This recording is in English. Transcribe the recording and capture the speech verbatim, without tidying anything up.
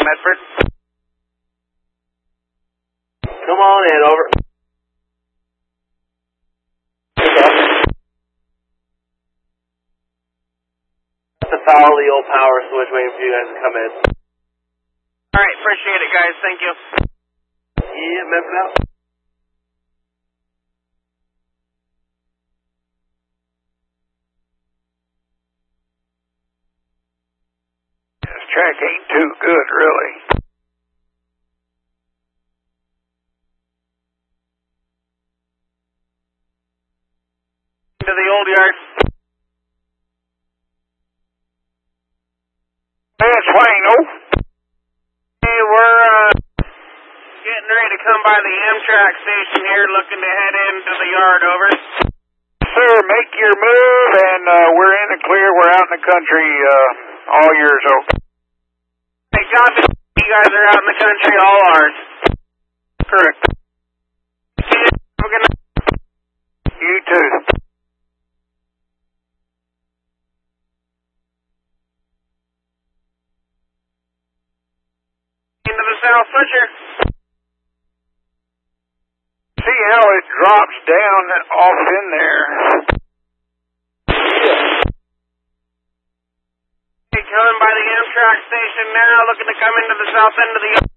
Medford. Come on in, over. To follow the old power switch, waiting for you guys to come in. Alright, appreciate it, guys. Thank you. Yeah, Medford out. This track ain't too good, really. To the old yard. That's Wayno. Hey, we're uh, getting ready to come by the Amtrak station here, looking to head into the yard, over. Sir, make your move, and uh, we're in the clear. We're out in the country. Uh, all yours, okay. Hey, copy. You guys are out in the country, all ours. Correct. See you. Have a good night. You too. Into the South Butcher. See how it drops down off in there. Hey, coming by the Amtrak station now, looking to come into the south end of the yard.